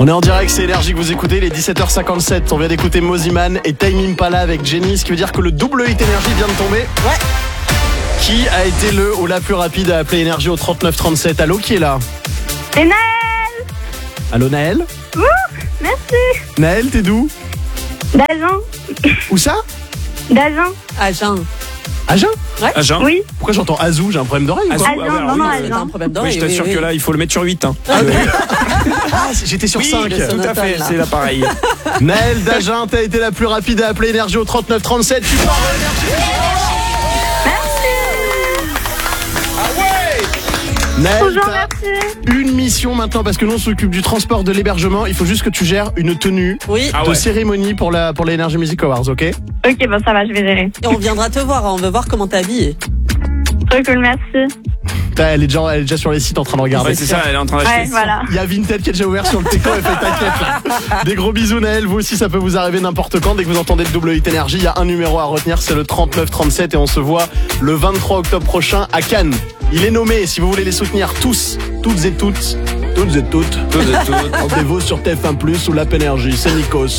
On est en direct, c'est Énergie que vous écoutez, il est 17h57. On vient d'écouter Moziman et Time Impala avec Jenny, ce qui veut dire que le double hit Énergie vient de tomber. Ouais. Qui a été le ou la plus rapide à appeler Énergie au 3937? Allô, qui est là? C'est Naël. Allô, Naël? Merci. Naël, t'es d'où? D'Agen. Où ça? D'Agen. Agen. Agen? Agen. Oui. Pourquoi j'entends Azou? J'ai un problème d'oreille ou quoi? Agen, non, non, C'est un Agen. problème Oui, d'oreille. je t'assure que là, il faut le mettre sur 8. Hein. Ah, j'étais sur 5. le Tout à sonotone, fait, là. c'est là pareil. Naël d'Agen, t'as été la plus rapide à appeler Énergie au 3937. Tu pars à Énergie. Naël, Bonjour, t'as merci. une mission maintenant parce que nous on s'occupe du transport, de l'hébergement. Il faut juste que tu gères une tenue Oui, Ah de ouais. cérémonie pour les Energy Music Awards, ok? Ok, bon, ça va, je vais gérer. et on viendra te voir, hein, on veut voir comment t'es habillée. Trop cool, merci. Elle est déjà sur les sites en train de regarder. Ouais, c'est ça, elle est en train Ouais, d'acheter. voilà. Il y a Vinted qui est déjà ouvert sur le Teco, elle fait t'inquiète. Des gros bisous Naël, vous aussi ça peut vous arriver n'importe quand. Dès que vous entendez le double hit Énergie, il y a un numéro à retenir, c'est le 3937 et on se voit le 23 octobre prochain à Cannes. Il est nommé, si vous voulez les soutenir tous, toutes et toutes, rendez-vous sur TF1+, ou l'App Énergie, c'est Nikos.